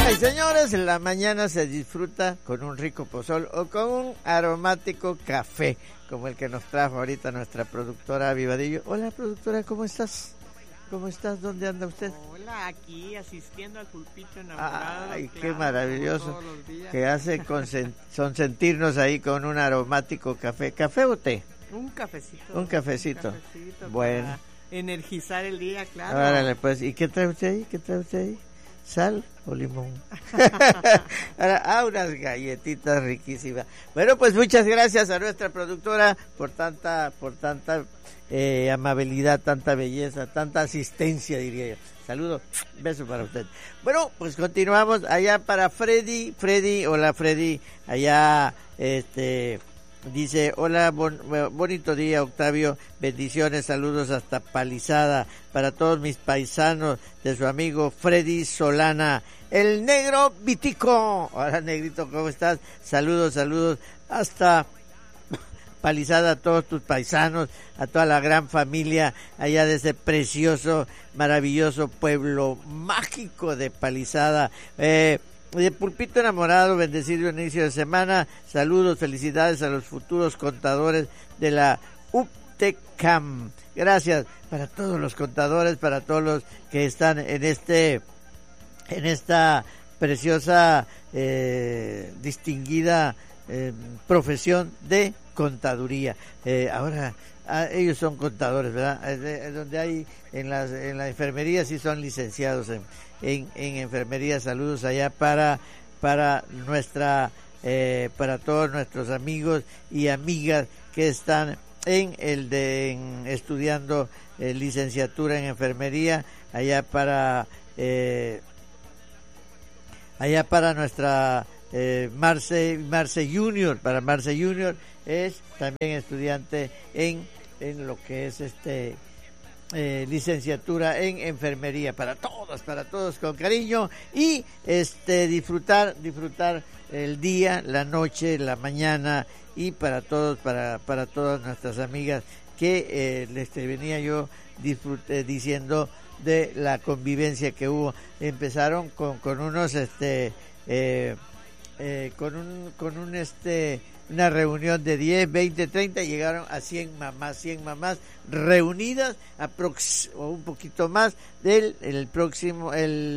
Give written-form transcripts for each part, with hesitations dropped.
Ay, señores, en la mañana se disfruta con un rico pozol o con un aromático café, como el que nos trajo ahorita nuestra productora Vivadillo. Hola, productora, ¿cómo estás? ¿Cómo estás? ¿Dónde anda usted? Hola, aquí asistiendo al pulpito enamorado. Ay, claro, qué maravilloso. como Que hace sentirnos ahí con un aromático café. ¿Café o té? Un cafecito. Un cafecito. Bueno. Para energizar el día, claro. Órale, pues. ¿Y qué trae usted ahí? ¿Qué trae usted ahí? ¿Sal o limón? Ahora, unas galletitas riquísimas. Bueno, pues muchas gracias a nuestra productora por tanta amabilidad, tanta belleza, tanta asistencia, diría yo. Saludo, beso para usted. Bueno, pues continuamos allá para Freddy, hola Freddy, allá dice, hola, bonito día Octavio, bendiciones, saludos hasta Palizada, para todos mis paisanos de su amigo Freddy Solana, el negro Vitico. Hola negrito, ¿cómo estás? Saludos hasta Palizada, a todos tus paisanos, a toda la gran familia allá de ese precioso, maravilloso pueblo mágico de Palizada. De Pulpito Enamorado, bendecido inicio de semana, saludos, felicidades a los futuros contadores de la UPTECAM. Gracias para todos los contadores, para todos los que están en esta preciosa, distinguida profesión de contaduría. Ahora ellos son contadores, ¿verdad? Donde hay en la enfermería sí son licenciados en enfermería. Saludos allá para todos nuestros amigos y amigas que están estudiando licenciatura en enfermería, allá para nuestra Marce Junior, para Marce Junior es también estudiante en lo que es licenciatura en enfermería. Para todos con cariño y disfrutar el día, la noche, la mañana, y para todos, para todas nuestras amigas que les venía yo diciendo de la convivencia que hubo. Empezaron con unos una reunión de 10, 20, 30, llegaron a 100 mamás reunidas, o un poquito más, el próximo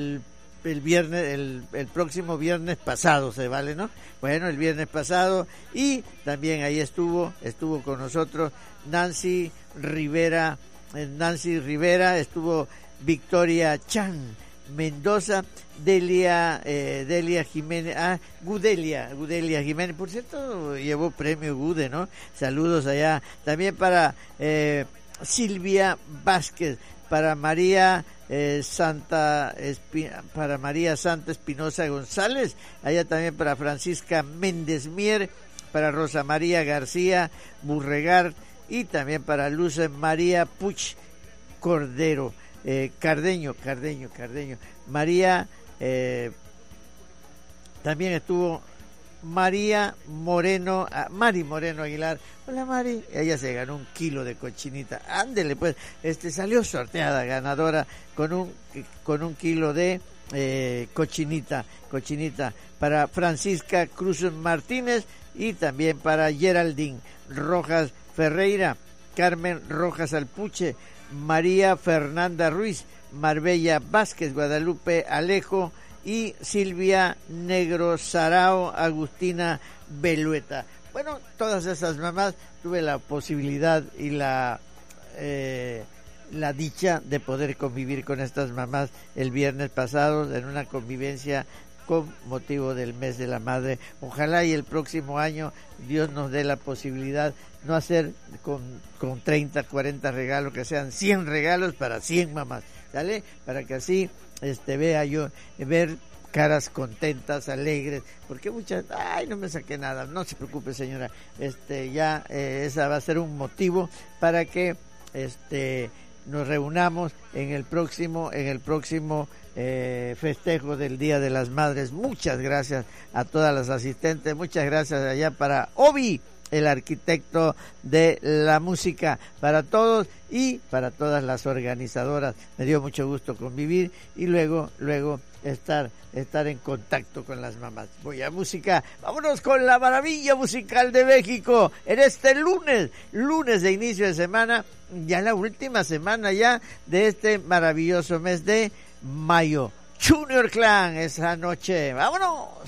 viernes pasado, se vale, ¿no? Bueno, el viernes pasado, y también ahí estuvo con nosotros Nancy Rivera, estuvo Victoria Chan Mendoza, Delia Jiménez, Gudelia Jiménez, por cierto, llevó premio Gude, ¿no? Saludos allá. También para Silvia Vázquez, para María Santa Espinosa González, allá también para Francisca Méndez Mier, para Rosa María García Burregar, y también para Luz María Puch Cordero, Cardeño, María, también estuvo Mari Moreno Aguilar. Hola Mari, ella se ganó 1 kilo de cochinita. Ándele pues, salió sorteada ganadora con un kilo de cochinita para Francisca Cruz Martínez, y también para Geraldine Rojas Ferreira, Carmen Rojas Alpuche, María Fernanda Ruiz, Marbella Vázquez, Guadalupe Alejo y Silvia Negro Sarao, Agustina Belueta. Bueno, todas esas mamás, tuve la posibilidad y la dicha de poder convivir con estas mamás el viernes pasado en una convivencia con motivo del mes de la madre. Ojalá y el próximo año Dios nos dé la posibilidad, no hacer con 30, 40 regalos, que sean 100 regalos para 100 mamás, ¿sale? Para que así ver caras contentas, alegres, porque muchas, no me saqué nada. No se preocupe, señora, esa va a ser un motivo para que nos reunamos en el próximo festejo del Día de las Madres. Muchas gracias a todas las asistentes, muchas gracias allá para Obi el arquitecto de la música para todos y para todas las organizadoras. Me dio mucho gusto convivir y luego estar en contacto con las mamás. Voy a música, vámonos con la maravilla musical de México en este lunes de inicio de semana, ya la última semana ya de este maravilloso mes de mayo. Junior Clan esa noche, vámonos.